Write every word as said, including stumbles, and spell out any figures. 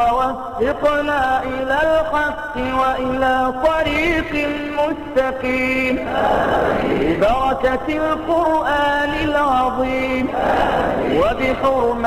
ووفقنا إلى الحق وإلى طريق مستقيم ببركة القرآن العظيم وبحرمة